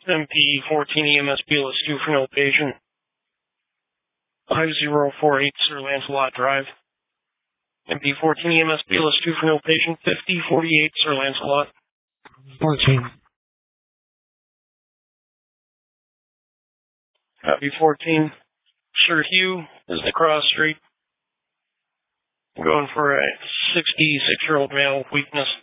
MP14 EMS BLS2 for no patient. 5048 Sir Lancelot Drive. MP14 EMS BLS2 for no patient. 5048 Sir Lancelot. 14. Copy 14. Sir Hugh is the cross street. I'm going for a 66-year-old male with weakness.